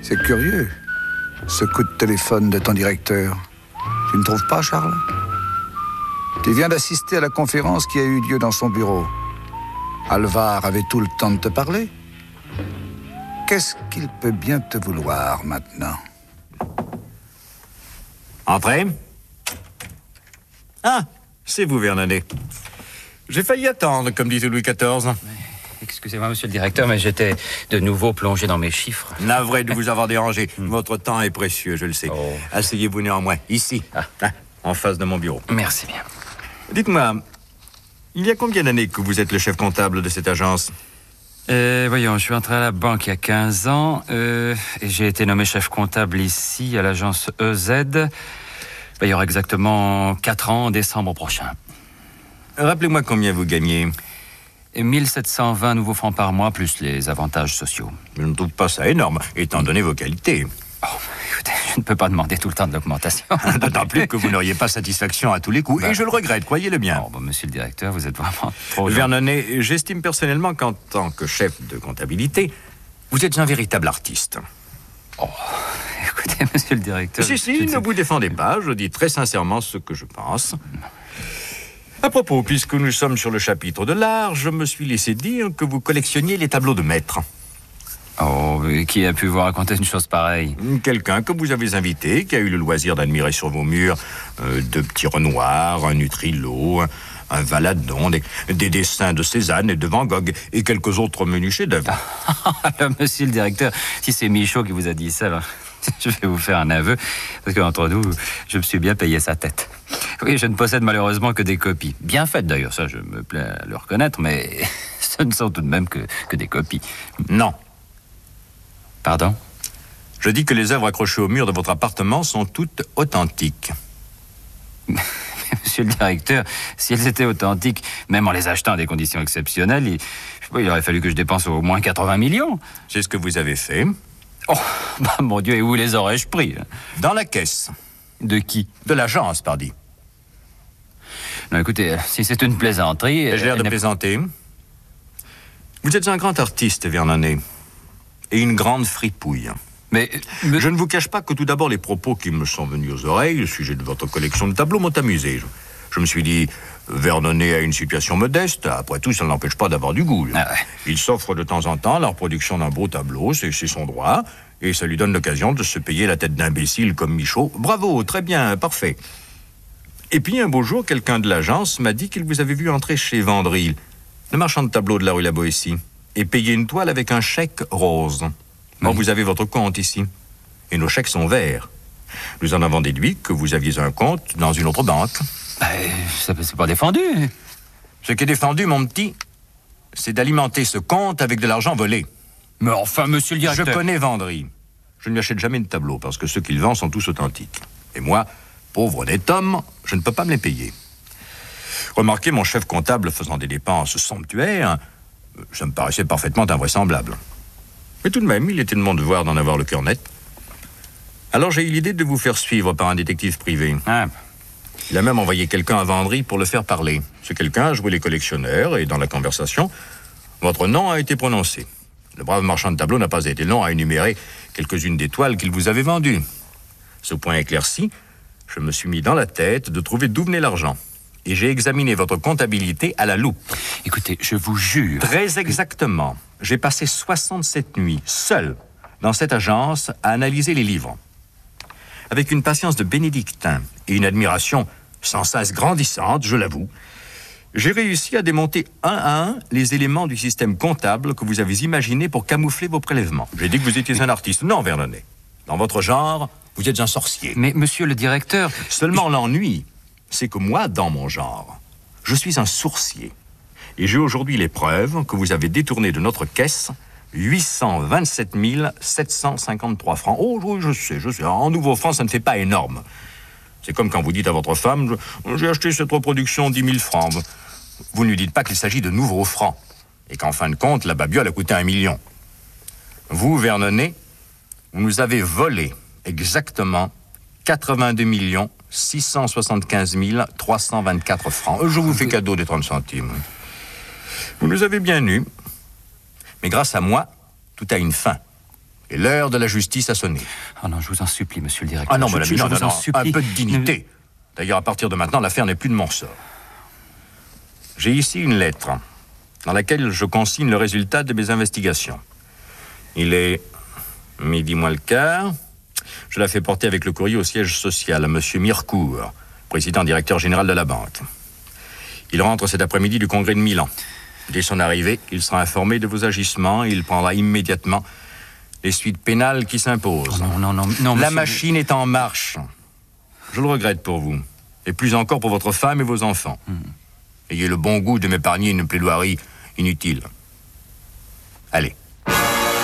C'est curieux, ce coup de téléphone de ton directeur. Tu ne trouves pas, Charles? Tu viens d'assister à la conférence qui a eu lieu dans son bureau. Alvar avait tout le temps de te parler. Qu'est-ce qu'il peut bien te vouloir maintenant? Entrez. Ah, c'est vous, Vernonnet. J'ai failli attendre, comme disait Louis XIV. Excusez-moi, monsieur le directeur, mais j'étais de nouveau plongé dans mes chiffres. Navré de vous avoir dérangé. Votre temps est précieux, je le sais. Oh. Asseyez-vous néanmoins, ici, en face de mon bureau. Merci bien. Dites-moi, il y a combien d'années que vous êtes le chef comptable de cette agence? Voyons, je suis entré à la banque il y a 15 ans et j'ai été nommé chef comptable ici, à l'agence EZ. Il y aura exactement 4 ans en décembre prochain. Rappelez-moi combien vous gagnez. 1720 nouveaux francs par mois, plus les avantages sociaux. Je ne trouve pas ça énorme, étant donné vos qualités. Oh, écoutez, je ne peux pas demander tout le temps de l'augmentation. D'autant plus que vous n'auriez pas satisfaction à tous les coups. Et je le regrette, croyez-le bien. Oh, monsieur le directeur, vous êtes vraiment trop... Vernonnet, j'estime personnellement qu'en tant que chef de comptabilité, vous êtes un véritable artiste. Oh, écoutez, monsieur le directeur... Si, ne vous défendez pas, je dis très sincèrement ce que je pense. À propos, puisque nous sommes sur le chapitre de l'art, je me suis laissé dire que vous collectionniez les tableaux de maîtres. Oh, qui a pu vous raconter une chose pareille? Quelqu'un que vous avez invité, qui a eu le loisir d'admirer sur vos murs de petits Renoir, un Utrillo, un Valadon, des dessins de Cézanne et de Van Gogh, et quelques autres menus chefs-d'œuvre. Alors, monsieur le directeur, si c'est Michaud qui vous a dit ça, alors, je vais vous faire un aveu, parce qu'entre nous, je me suis bien payé sa tête. Oui, je ne possède malheureusement que des copies. Bien faites d'ailleurs, ça je me plais à le reconnaître, mais ce ne sont tout de même que des copies. Non. Pardon? Je dis que les œuvres accrochées au mur de votre appartement sont toutes authentiques. Monsieur le directeur, si elles étaient authentiques, même en les achetant à des conditions exceptionnelles, il aurait fallu que je dépense au moins 80 millions. C'est ce que vous avez fait. Oh, bah, mon Dieu, et où les aurais-je pris? Dans la caisse. De qui? De l'agence, pardi. Non, écoutez, si c'est une plaisanterie... J'ai l'air de plaisanter. Vous êtes un grand artiste, Vernonnet, et une grande fripouille. Mais... Je ne vous cache pas que tout d'abord, les propos qui me sont venus aux oreilles, au sujet de votre collection de tableaux, m'ont amusé. Je me suis dit, Vernonnet a une situation modeste. Après tout, ça ne l'empêche pas d'avoir du goût. Ah ouais. Il s'offre de temps en temps la reproduction d'un beau tableau, c'est son droit, et ça lui donne l'occasion de se payer la tête d'imbécile comme Michaud. Bravo, très bien, parfait. Et puis, un beau jour, quelqu'un de l'agence m'a dit qu'il vous avait vu entrer chez Vandril, le marchand de tableaux de la rue La Boétie, et payer une toile avec un chèque rose. Or, vous avez votre compte ici, et nos chèques sont verts. Nous en avons déduit que vous aviez un compte dans une autre banque. C'est pas défendu. Ce qui est défendu, mon petit, c'est d'alimenter ce compte avec de l'argent volé. Mais enfin, monsieur le directeur... Je connais Vandry. Je ne lui achète jamais de tableaux parce que ceux qu'il vend sont tous authentiques. Et moi, pauvre honnête homme, je ne peux pas me les payer. Remarquez, mon chef comptable faisant des dépenses somptuaires, ça me paraissait parfaitement invraisemblable. Mais tout de même, il était de mon devoir d'en avoir le cœur net. Alors j'ai eu l'idée de vous faire suivre par un détective privé. Ah. Il a même envoyé quelqu'un à Vandry pour le faire parler. Ce quelqu'un a joué les collectionneurs et dans la conversation, votre nom a été prononcé. Le brave marchand de tableaux n'a pas été long à énumérer quelques-unes des toiles qu'il vous avait vendues. Ce point éclairci, je me suis mis dans la tête de trouver d'où venait l'argent. Et j'ai examiné votre comptabilité à la loupe. Écoutez, je vous jure... Très exactement. J'ai passé 67 nuits, seul, dans cette agence, à analyser les livres. Avec une patience de bénédictin et une admiration sans cesse grandissante, je l'avoue, j'ai réussi à démonter un à un les éléments du système comptable que vous avez imaginé pour camoufler vos prélèvements. J'ai dit que vous étiez un artiste. Non, Vernonnet. Dans votre genre, vous êtes un sorcier. Mais, monsieur le directeur... Seulement l'ennui, c'est que moi, dans mon genre, je suis un sourcier. Et j'ai aujourd'hui les preuves que vous avez détourné de notre caisse 827 753 francs. Oh, oui, je sais. En nouveaux francs, ça ne fait pas énorme. C'est comme quand vous dites à votre femme, j'ai acheté cette reproduction 10 000 francs. Vous ne lui dites pas qu'il s'agit de nouveaux francs. Et qu'en fin de compte, la babiole a coûté 1 million. Vous, Vernonnet, vous nous avez volé exactement 82 675 324 francs. Je vous fais cadeau des 30 centimes. Vous nous avez bien eus. Mais grâce à moi, tout a une fin. Et l'heure de la justice a sonné. Oh non, je vous en supplie, monsieur le directeur. Ah non, madame, je non, vous en non, supplie. un peu de dignité. D'ailleurs, à partir de maintenant, l'affaire n'est plus de mon sort. J'ai ici une lettre dans laquelle je consigne le résultat de mes investigations. Il est midi moins le quart. Je la fais porter avec le courrier au siège social à monsieur Mirecourt, président directeur général de la banque. Il rentre cet après-midi du congrès de Milan. Dès son arrivée, il sera informé de vos agissements et il prendra immédiatement les suites pénales qui s'imposent. Oh non, La monsieur... machine est en marche. Je le regrette pour vous, et plus encore pour votre femme et vos enfants. Ayez le bon goût de m'épargner une plaidoirie inutile. Allez.